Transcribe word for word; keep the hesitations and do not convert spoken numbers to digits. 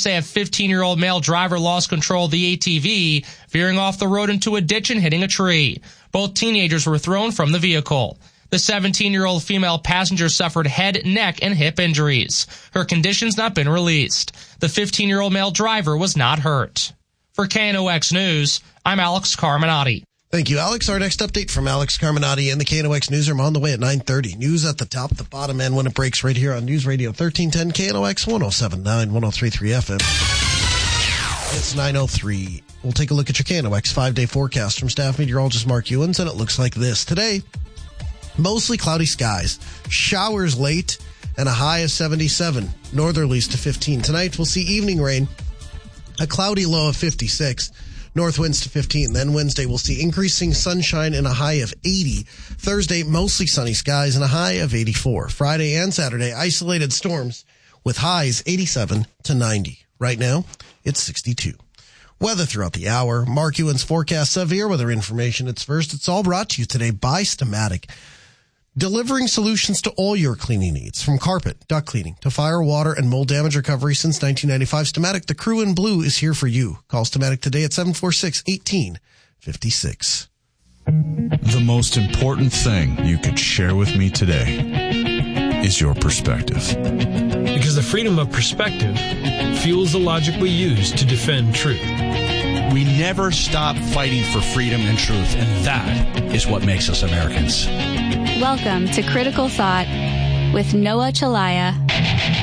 say a fifteen-year-old male driver lost control of the A T V, veering off the road into a ditch and hitting a tree. Both teenagers were thrown from the vehicle. The seventeen-year-old female passenger suffered head, neck, and hip injuries. Her condition's not been released. The fifteen-year-old male driver was not hurt. For K N O X News, I'm Alex Carminati. Thank you, Alex. Our next update from Alex Carminati and the K N O X Newsroom on the way at nine thirty. News at the top, the bottom end when it breaks right here on News Radio thirteen ten K N O X one oh seven point nine, one oh three point three F M. It's nine oh three. We'll take a look at your K N O X five-day forecast from staff meteorologist Mark Ewens, and it looks like this. Today, mostly cloudy skies, showers late, and a high of seventy-seven, northerlies to fifteen. Tonight, we'll see evening rain, a cloudy low of fifty-six, north winds to fifteen. Then Wednesday, we'll see increasing sunshine and a high of eighty. Thursday, mostly sunny skies and a high of eighty-four. Friday and Saturday, isolated storms with highs eighty-seven to ninety. Right now, it's sixty-two. Weather throughout the hour. Mark Ewens forecast severe weather information. It's first. It's all brought to you today by Stamatic, delivering solutions to all your cleaning needs, from carpet, duct cleaning, to fire, water, and mold damage recovery since nineteen ninety-five. Stamatic, the crew in blue, is here for you. Call Stamatic today at seven four six, one eight five six. The most important thing you could share with me today is your perspective. Because the freedom of perspective fuels the logic we use to defend truth. We never stop fighting for freedom and truth, and that is what makes us Americans. Welcome to Critical Thought with Noah Chalaya.